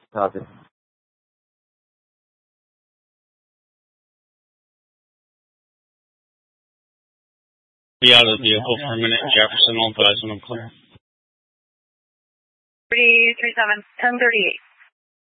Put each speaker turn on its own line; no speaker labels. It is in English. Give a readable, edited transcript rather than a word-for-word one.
Copy.
Be out of the vehicle for a minute, Jefferson. I'll advise when I'm clear.
337, 1038.